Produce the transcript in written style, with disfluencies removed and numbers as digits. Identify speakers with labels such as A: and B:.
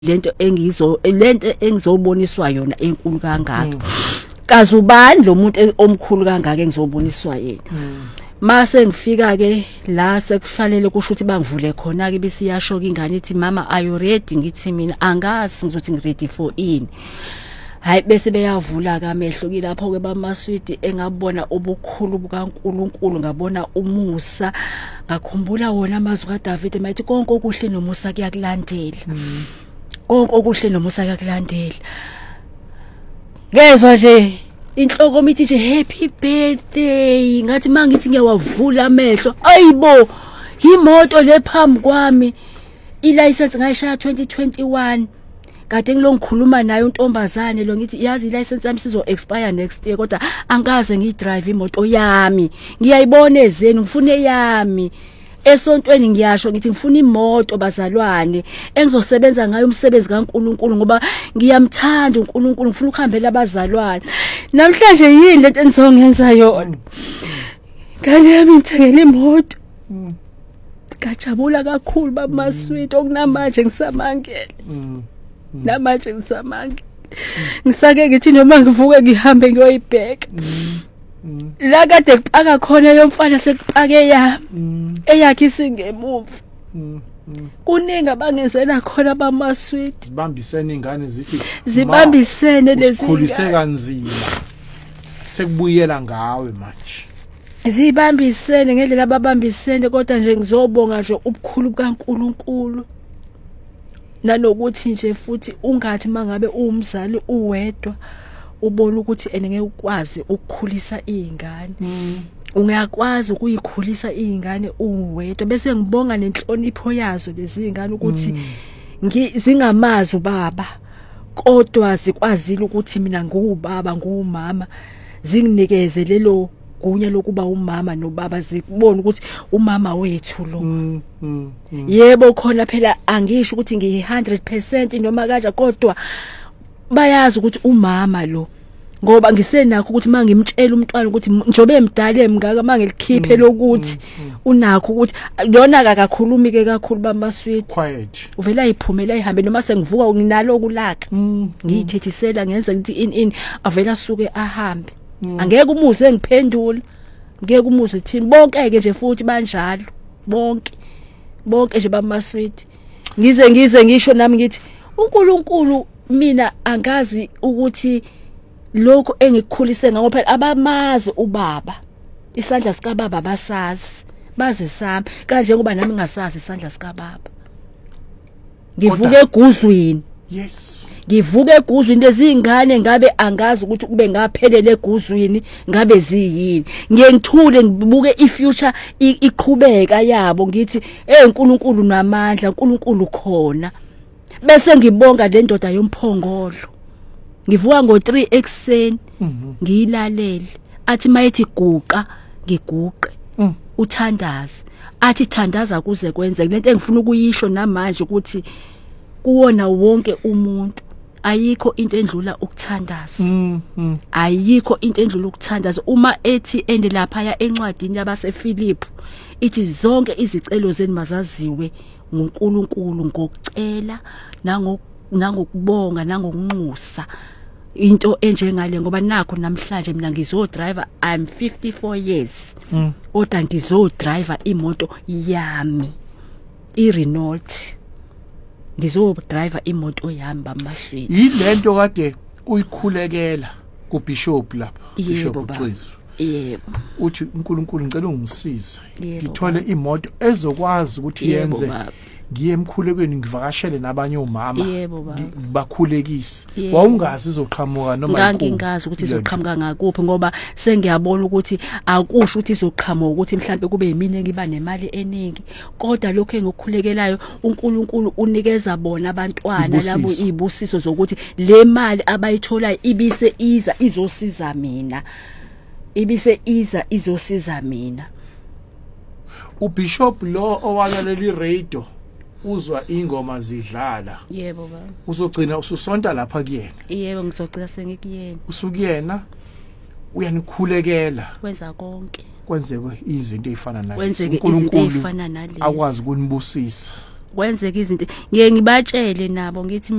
A: lento engizoboniswa yona enkulu kangaka. Kaze ubani lo muntu omkhulu kangaka engizoboniswa yena. Mase ngifika ke la sekufanele kusho ukuthi bangivule khona ke bisiyasho ke ingane ithi mama are you ready, ngithi mina angazi ngizothi ngiready for ini. Hayi bese beyavula kamehlo kilapho ke bamaswidi engabona ubukhulu bukaNkuluNkulu, ngabona umusa, ngakhumbula wona amazwi kaDavid mayithi konke okuhle nomusa kuyakulandela. Konke okuhle nomusa kuyakulandela. Ngezwe nje inhloko mithi nje happy birthday, ngathi mangithi ngiyawavula amehlo ayibo imoto lephambi kwami ilicense ngayishaya 2021. Kade ngilongikhuluma naye untombazane lo ngithi yazi ilicense yami sizo expire next year kodwa angaze ngidrive imoto yami, ngiyayibona ezeni ngifune yami. Esontweni ngiyasho ngithi ngifuna imoto bazalwane engizosebenza ngayo umsebenzi kaNkuluNkulu ngoba ngiyamthanda uNkuluNkulu, ngifuna ukuhambela abazalwane. Namhlanje yini lento engizongenza yona? Ngane yami ngithengele imoto. Ngajabula kakhulu bamaswidi okunamanje ngisamangele. Namanje ngisamangele. Ngisake ngithi noma ngivuke ngihambe ngiyoyibheka. La kade kupaka khona yomfana sekupake yami eyakhe singemuva. Kuningi abangenzela khona bamaswidi.
B: Zibambisene ingane zithi
A: zibambisene lezi
B: khulise kanzima sekubuyela ngawe manje.
A: Zibambisene ngendlela ababambisene kodwa nje ngizobonga nje ubukhulu bukaNkuluNkulu. Nanokuthi nje futhi ungathi mangabe umzali uwedwa ubona ukuthi ngeke ukwazi ukukhulisa izingane. Ungakwazi ukuyikhulisa izingane uwedwa bese ngibonga nenhlonipho yazo lezi zingane ukuthi zingamazi ubaba kodwa zikwazile ukuthi mina ngubaba ngumama, zinginikeze lelo gunya lokuba umama nobaba, zikubona ukuthi umama wethu lo. Yebo khona phela angisho ukuthi ngi100% noma kaja kodwa bayazi ukuthi umama lo, ngoba ngisenakho ukuthi mangimtshela umntwana ukuthi njobe emdala emngaka mangelikhiphe lokuthi unakho ukuthi lona akakhulumi ke kakhulu bamaswidi
B: quiet
A: uvela iphumela ihambe noma sengivuka nginalo kulaka ngiyithethisela ngenza ngithi in avela suke ahambe. Angeke umuze engiphendula, ngeke umuze thini bonke ke nje futhi banjalo bonke nje bamaswidi. Ngize ngisho nami ngithi uNkulunkulu mina angazi ukuthi lokho engikukhulise ngakho phela abamazi ubaba, isandla sika baba basazi baze sami kanje ngoba nami ngasazi isandla sika baba. Ngivuke eguzwini.
B: Yes.
A: Ngivuke eguzwini lezingane ngabe angazi ukuthi kube ngaphelele eguzwini ngabe ziyini. Ngiyengithule ngibuke ifuture iqhubeka yabo ngithi uNkulunkulu namandla, uNkulunkulu khona. Bese ngibonga le ndoda yomphongolo. Ngivuka ngo3 ekseni ngiyilalele. Athi mayithi guqa ngiguqe. Uthandaza. Athi thandaza kuze kwenzeke. Lento engifuna ukuyisho namanje ukuthi kuwona wonke umuntu ayikho into endlula ukuthandaza. Ayikho into endlula ukuthandaza. Uma ethi lapha ya encwadini yabaseFilipi ithi zonke izicelo zenu mazaziwe nguNkulunkulu ngokucela nangokubonga nangokunxusa into enjengale ngoba nakho namhlanje mina ngizodriver, I'm 54 years kodwa ngizodriver imoto yami iRenault, ngizodriver imoto yami bamaswidi.
B: Yilento kade uyikhulekela kuBishop lapha, Bishop Xwezu.
A: Yebo.
B: Uthi uNkulunkulu ngicela ungisize ngithole imoto ezokwazi ukuthi yenze ngiye emkhulekweni ngivakashele nabanye omama bakhulekise. Wawungazi izoqhamuka noma
A: ngingazi ukuthi izoqhamuka ngakuphi ngoba sengiyabona ukuthi akusho ukuthi izoqhamuka ukuthi mhlambe kube yimini engiba nemali eningi kodwa lokho engikukhulekelayo uNkulunkulu unikeza bona abantwana labo izibusiso zokuthi le mali abayithola ibise izosiza mina. Izosiza mina.
B: uBishop lo owalalela iradio uzwa ingoma zidlala.
A: Yebo baba.
B: Uzogcina ususonta lapha kuyena.
A: Yebo ngizogcina sengikuyena.
B: Usukuyena uyanikhulekela.
A: Kwenza konke.
B: Kwenzeke izinto ezifana nalezi.
A: Kwenzeke izinto ezifana nalezi.
B: Akwazi ukunibusisa.
A: kwenzeka izinto ngeke ngibatshele nabo ngithi